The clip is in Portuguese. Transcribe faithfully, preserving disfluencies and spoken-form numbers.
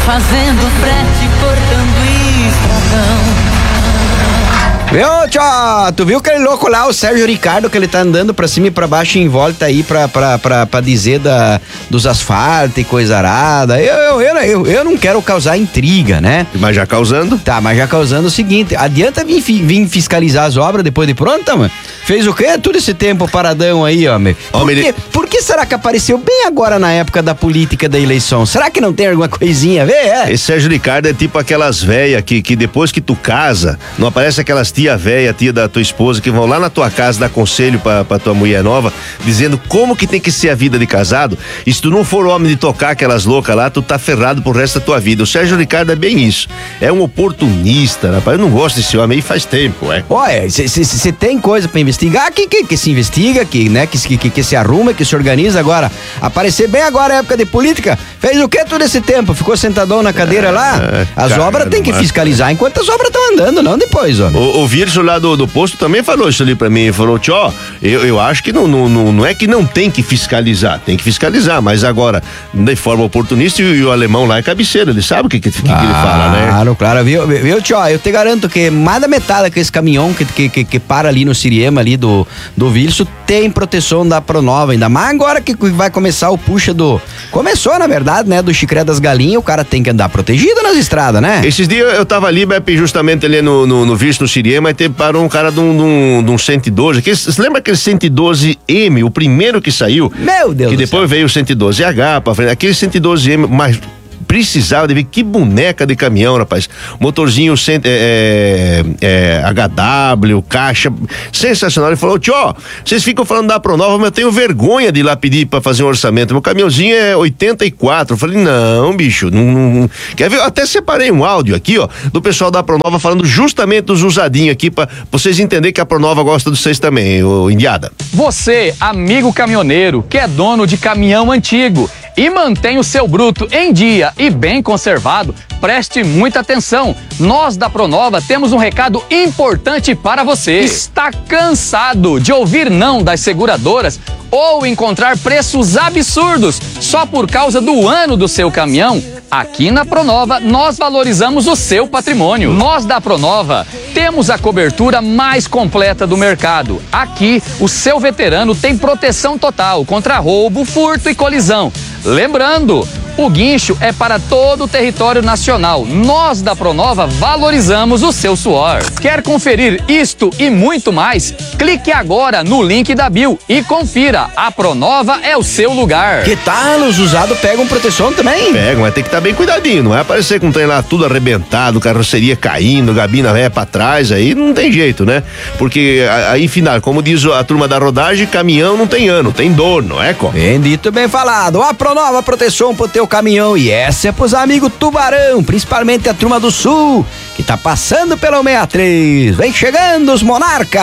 fazendo frete, cortando estradão. Viu, tio? Tu viu aquele louco lá, o Sérgio Ricardo, que ele tá andando pra cima e pra baixo em volta aí pra, pra, pra, pra dizer da, dos asfaltos e coisa arada. Eu, eu, eu, eu, eu não quero causar intriga, né? Mas já causando? Tá, mas já causando o seguinte, adianta vir, vir fiscalizar as obras depois de pronta, mano? Fez o quê? Todo esse tempo paradão aí, homem. Por, Homem, que, ele... por que será que apareceu bem agora na época da política da eleição? Será que não tem alguma coisinha a ver? É? Esse Sérgio Ricardo é tipo aquelas velhas que, que depois que tu casa, não aparece aquelas tia velha, tia da tua esposa, que vão lá na tua casa dar conselho pra, pra tua mulher nova, dizendo como que tem que ser a vida de casado, e se tu não for homem de tocar aquelas loucas lá, tu tá ferrado pro resto da tua vida. O Sérgio Ricardo é bem isso, é um oportunista, rapaz, eu não gosto desse homem aí faz tempo, é. Olha, se tem coisa pra investigar, que, que, que se investiga, que, né, que, que, que se arruma, que se organiza. Agora, aparecer bem agora, época de política, fez o que todo esse tempo? Ficou sentadão na cadeira lá? As cara, obras tem que mas... fiscalizar enquanto as obras estão andando, não depois, ó. O, o Virso lá do, do posto também falou isso ali pra mim, falou, tio, eu, eu acho que não, não, não, não é que não tem que fiscalizar, tem que fiscalizar, mas agora, de forma oportunista, e, e o alemão lá é cabeceiro, ele sabe o que, que, que, ah, que ele fala, né? Claro, claro, viu, viu, tio, eu te garanto que mais da metade daquele caminhão que, que, que, que para ali no Siriema, ali do, do Virso, tem proteção da Pronova, ainda mais agora que vai começar o puxa do, começou na verdade, né, do Chicré das Galinhas, o cara tem que andar protegido nas estradas, né? Esses dias eu tava ali, Beppe, justamente ali no, no, no Virso, no Siriema, e teve, parou um cara de um, de um, de um cento e doze, que, você lembra aquele cento e doze M, o primeiro que saiu? Meu Deus que do depois céu. veio o cento e doze H pra frente, aquele cento e doze M, mas precisava de ver que boneca de caminhão, rapaz. Motorzinho cent, é, é, H W, caixa, sensacional. Ele falou, tio, vocês ficam falando da Pronova, mas eu tenho vergonha de ir lá pedir pra fazer um orçamento. Meu caminhãozinho é oitenta e quatro. Eu falei, não, bicho, não, não. Quer ver? Eu até separei um áudio aqui, ó, do pessoal da Pronova falando justamente dos usadinhos aqui, pra vocês entenderem que a Pronova gosta de vocês também, ô Indiada. Você, amigo caminhoneiro, que é dono de caminhão antigo e mantém o seu bruto em dia e bem conservado, preste muita atenção. Nós da Pronova temos um recado importante para você. Está cansado de ouvir não das seguradoras ou encontrar preços absurdos só por causa do ano do seu caminhão? Aqui na Pronova, nós valorizamos o seu patrimônio. Nós da Pronova temos a cobertura mais completa do mercado. Aqui, o seu veterano tem proteção total contra roubo, furto e colisão. Lembrando, o guincho é para todo o território nacional. Nós da Pronova valorizamos o seu suor. Quer conferir isto e muito mais? Clique agora no link da bio e confira. A Pronova é o seu lugar. Que tal? Os usados pegam proteção também? Pegam, mas tem que estar bem cuidadinho, não é aparecer com um trem lá tudo arrebentado, carroceria caindo, gabina velha pra trás, aí não tem jeito, né? Porque aí, final, como diz a turma da rodagem, caminhão não tem ano, tem dor, não é, co? Bem dito, bem falado. A Pronova proteção pro teu caminhão, e essa é pros amigos Tubarão, principalmente a turma do Sul, que tá passando pelo sessenta e três. Vem chegando os Monarca.